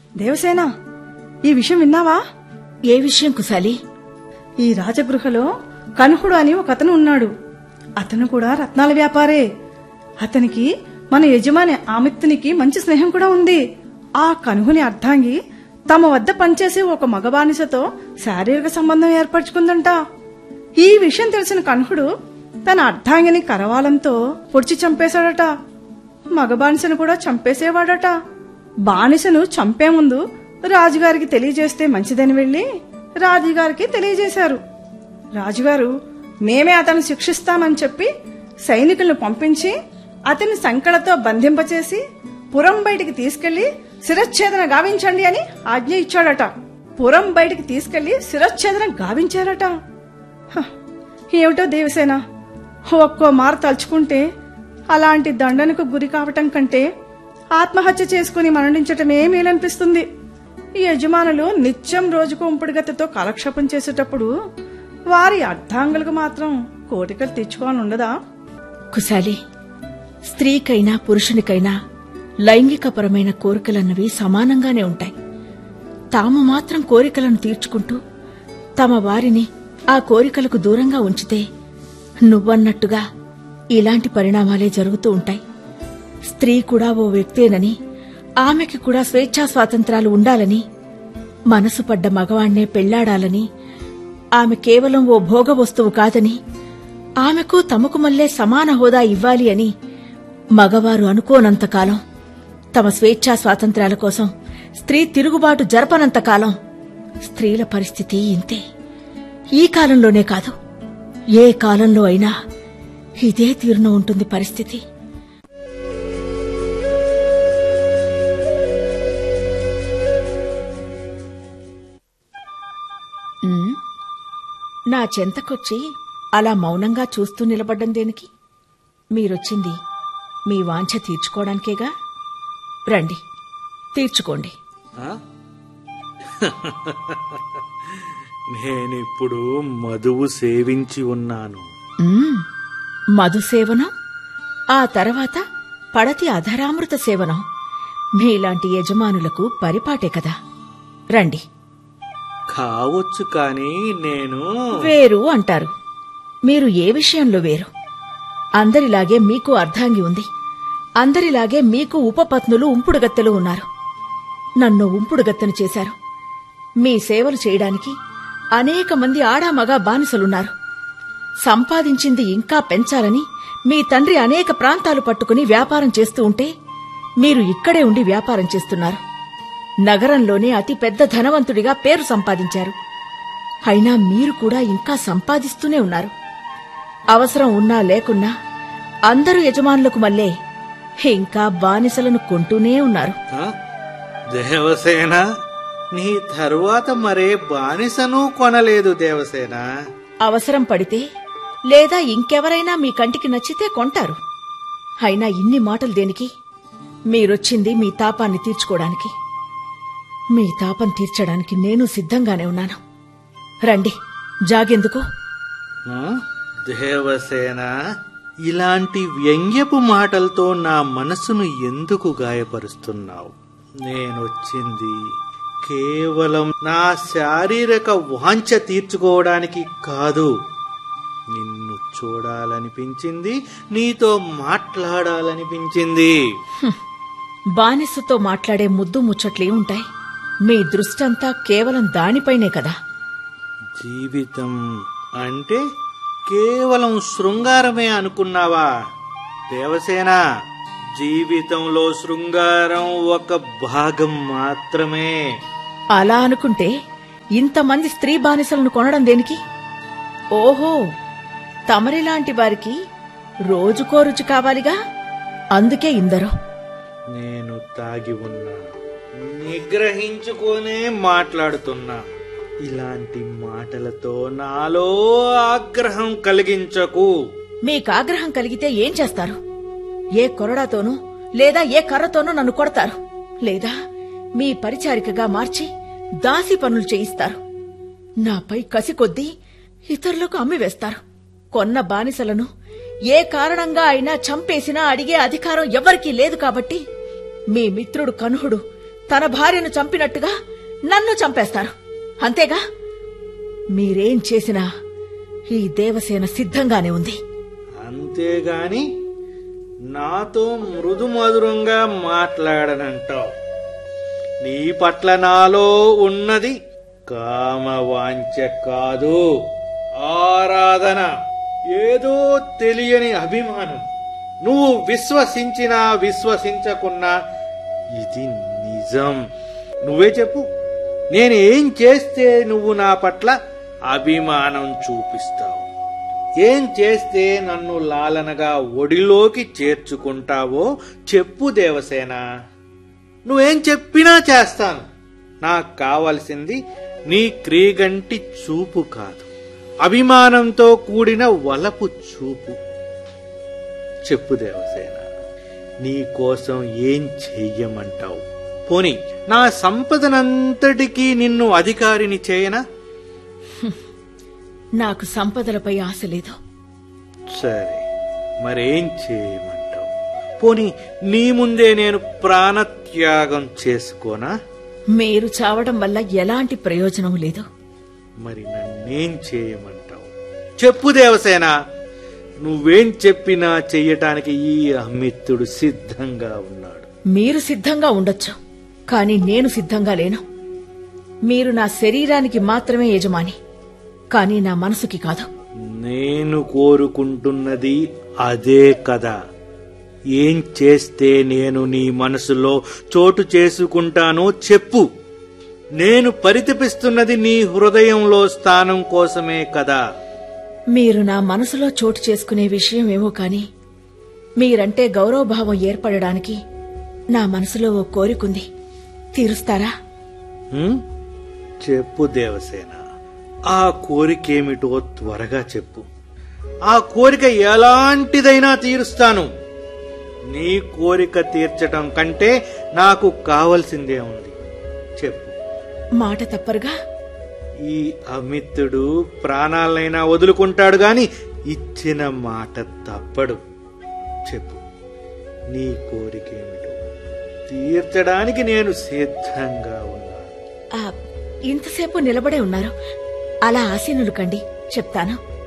దేవసేన, ఈ విషయం విన్నావా? ఏ విషయం కుశాలి? ఈ రాజగృహలో కనుహుడు అని ఒక అతను ఉన్నాడు. అతను కూడా రత్నాల వ్యాపారే. అతనికి మన యజమాని ఆమిత్తునికి మంచి స్నేహం కూడా ఉంది. ఆ కనుహుని అర్ధాంగి తమ వద్ద పనిచేసే ఒక మగ బానిసతో శారీరక సంబంధం ఏర్పరచుకుందంట. ఈ విషయం తెలిసిన కనుహుడు తన అర్ధాంగిని కరవాలంతో పొడిచి చంపేశాడట. మగ బానిసను కూడా చంపేసేవాడట. బానిసను చంపే ముందు రాజుగారికి తెలియజేస్తే మంచిదని వెళ్లి రాజుగారికి తెలియజేశారు. రాజుగారు మేమే అతను శిక్షిస్తామని చెప్పి సైనికులను పంపించి అతన్ని సంకలతో బంధింపచేసి పురం బయటికి తీసుకెళ్లి శిరచ్ఛేదన గావించండి అని ఆజ్ఞ ఇచ్చాడట. పురం బయటికి తీసుకెళ్లి శిరచ్ఛేదన గావించారట. ఏమిటో దేవసేన, ఒక్కో మారు తలుచుకుంటే అలాంటి దండనకు గురి కావటం కంటే ఆత్మహత్య చేసుకుని మరణించటమే మేలనిపిస్తుంది. ఈ యజమానులు నిత్యం రోజుకు ఉంపుడుగత్తెతో కాలక్షేపం చేసేటప్పుడు వారి అర్ధాంగులకు మాత్రం కోరికలు తెచ్చుకోవాలని ఉండదా? కుశాలి, స్త్రీకైనా పురుషునికైనా లైంగికపరమైన కోరికలన్నవి సమానంగానే ఉంటాయి. తాము మాత్రం కోరికలను తీర్చుకుంటూ తమ వారిని ఆ కోరికలకు దూరంగా ఉంచితే నువ్వన్నట్టుగా ఇలాంటి పరిణామాలే జరుగుతూ ఉంటాయి. స్త్రీ కూడా ఓ వ్యక్తేనని, ఆమెకి కూడా స్వేచ్ఛా స్వాతంత్రాలు ఉండాలని, మనసు పడ్డ మగవాణ్ణే పెళ్లాడాలని, ఆమె కేవలం ఓ భోగ వస్తువు కాదని, ఆమెకు తమకు మల్లే సమాన హోదా ఇవ్వాలి అని మగవారు అనుకోనంతకాలం, తమ స్వేచ్ఛా స్వాతంత్ర్యాల కోసం స్త్రీ తిరుగుబాటు జరపనంతకాలం స్త్రీల పరిస్థితి ఇంతే. ఈ కాలంలోనే కాదు, ఏ కాలంలో అయినా ఇదే తీరున ఉంటుంది పరిస్థితి. నా చెంతకొచ్చి అలా మౌనంగా చూస్తూ నిలబడ్డం దేనికి? మీరొచ్చింది మీ వాంఛ తీర్చుకోవడానికేగా. రండి, తీర్చుకోండి. నేనిప్పుడు మధువు సేవించి ఉన్నాను. మధు సేవనం, ఆ తర్వాత పడతి అధరామృత సేవనం మీలాంటి యజమానులకు పరిపాటే కదా. రండి. కావచ్చు, కాని నేను వేరు అంటారు. మీరు ఏ విషయంలో వేరు? అందరిలాగే మీకు అర్ధాంగి ఉంది. అందరిలాగే మీకు ఉపపత్నులు ఉంపుడుగత్తెలు ఉన్నారు. నన్ను ఉంపుడుగత్తెను చేశారు. మీ సేవలు చేయడానికి అనేక మంది ఆడామగా బానిసలున్నారు. సంపాదించింది ఇంకా పెంచాలని మీ తండ్రి అనేక ప్రాంతాలు పట్టుకుని వ్యాపారం చేస్తూ ఉంటే మీరు ఇక్కడే ఉండి వ్యాపారం చేస్తున్నారు. నగరంలోనే అతి పెద్ద ధనవంతుడిగా పేరు సంపాదించారు. అయినా మీరు కూడా ఇంకా సంపాదిస్తూనే ఉన్నారు. అవసరం ఉన్నా లేకున్నా అందరూ యజమానులకు మల్లే ఇంకా బానిసలను కొంటూనే ఉన్నారు. దేవసేన, నీ తరువాత మరే బానిసను కొనలేదు దేవసేన. అవసరం పడితే లేదా ఇంకెవరైనా మీ కంటికి నచ్చితే కొంటారు. అయినా ఇన్ని మాటలు దేనికి? మీరొచ్చింది మీ తాపాన్ని తీర్చుకోవడానికి. మీ తాపం తీర్చడానికి నేను సిద్ధంగానే ఉన్నాను. రండి, జాగెందుకు? దేవసేన, ఇలాంటి వ్యంగ్యపు మాటలతో నా మనసును ఎందుకు గాయపరుస్తున్నావు? నేనొచ్చింది కేవలం నా శారీరక వాంఛ తీర్చుకోవడానికి కాదు. నిన్ను చూడాలనిపించింది, నీతో మాట్లాడాలనిపించింది. బానిసతో మాట్లాడే ముద్దు ముచ్చట్లే ఉంటాయి. మీ దృష్టంతా కేవలం దానిపైనే కదా. జీవితం అంటే కేవలం శృంగారమే అనుకున్నావా దేవసేన? జీవితంలో శృంగారం ఒక భాగం మాత్రమే. అలా అనుకుంటే ఇంతమంది స్త్రీ బానిసలను కొనడం దేనికి? ఓహో, తమరిలాంటి వారికి రోజుకో రుచి కావాలిగా, అందుకే ఇందరూ. నేను తాగి ఉన్నా, నిగ్రహించుకోనే మాట్లాడుతున్నా. ఇలాంటి మాటలతో నాలో ఆగ్రహం కలిగించకు. మీకాగ్రహం కలిగితే ఏం చేస్తారు? ఏ కొరడాతోనూ లేదా ఏ కర్రతోనూ నన్ను కొడతారు, లేదా మీ పరిచారికగా మార్చి దాసి పనులు చేయిస్తారు. నాపై కసి కొద్దీ ఇతరులకు అమ్మివేస్తారు. కొన్న బానిసలను ఏ కారణంగా అయినా చంపేసినా అడిగే అధికారం ఎవ్వరికీ లేదు. కాబట్టి మీ మిత్రుడు కనుహుడు తన భార్యను చంపినట్టుగా నన్ను చంపేస్తారు. అంతేగా? మీరేం చేసినా ఈ దేవసేన సిద్ధంగానే ఉంది. అంతేగాని నాతో మృదు మధురంగా మాట్లాడనంటావు. నీ పట్ల నాలో ఉన్నది కామవాంఛ కాదు, ఆరాధన, ఏదో తెలియని అభిమానం. నువ్వు విశ్వసించినా విశ్వసించకున్నా ఇది నిజం. నువ్వే చెప్పు, నేను ఏం చేస్తే నువ్వు నా పట్ల అభిమానం చూపిస్తావు? ఏం చేస్తే నన్ను లాలనగా ఒడిలోకి చేర్చుకుంటావో చెప్పు దేవసేన. నువ్వేం చెప్పినా చేస్తాను. నాకు కావలసింది నీ క్రీగంటి చూపు కాదు, అభిమానంతో కూడిన వలపు చూపు. చెప్పు దేవసేన, నీ కోసం ఏం చెయ్యమంటావు? పోనీ నా సంపదనంతటికీ నిన్ను అధికారిని చేయనా? నాకు సంపదలపై ఆశ లేదు. సరే, మరేం చేయమంటావు? పోనీ నీ ముందే నేను ప్రాణత్యాగం చేసుకోనా? మీరు చావడం వల్ల ఎలాంటి ప్రయోజనం లేదు. మరి నన్నేం చేయమంటావు? చెప్పు దేవసేన. నువ్వేం చెప్పినా చెయ్యటానికి ఈ అమిత్రుడు సిద్ధంగా ఉన్నాడు. మీరు సిద్ధంగా ఉండొచ్చు, కాని నేను సిద్ధంగా లేను. మీరు నా శరీరానికి మాత్రమే యజమాని, కాని నా మనసుకి కాదు. నేను కోరుకుంటున్నది అదే కదా. ఏం చేస్తే నేను నీ మనసులో చోటు చేసుకుంటానో చెప్పు. నేను పరితపిస్తున్నది నీ హృదయంలో స్థానం కోసమే కదా. మీరు నా మనసులో చోటు చేసుకునే విషయం ఏమో కాని మీరంటే గౌరవభావం ఏర్పడడానికి నా మనసులో ఓ కోరికుంది. తీరుస్తారా? చెప్పు దేవసేన, ఆ కోరికేమిటో త్వరగా చెప్పు. ఆ కోరిక ఎలాంటిదైనా తీరుస్తాను. నీ కోరిక తీర్చటం కంటే నాకు కావలసిందే ఉంది. చెప్పు. మాట తప్పరుగా? ఈ అమిత్రుడు ప్రాణాలైనా వదులుకుంటాడు గాని ఇచ్చిన మాట తప్పడు. చెప్పు, నీ కోరికేమిటో తీర్చడానికి నేను సిద్ధంగా ఉన్నాను. ఇంతసేపు నిలబడే ఉన్నారు, అలా ఆసీనులు కండి, చెప్తాను.